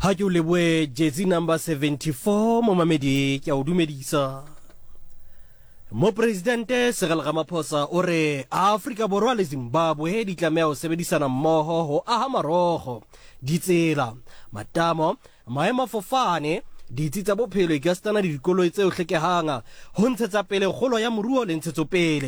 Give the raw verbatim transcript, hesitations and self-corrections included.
Ha ke o leboe jersey number seventy-four mo mamedi ke a o dumedisa. Mo presidente Cyril Ramaphosa o re Afrika Borwa le Zimbabwe di tlameha ho sebedisana mmoho ho aha marogo, ditsela, matamo, maemafofane, ditsi tsa bophelo e ka stana le dikoloi tse o hlekehang ho ntshetsa pele kgolo ya moruo le ntshetsopele.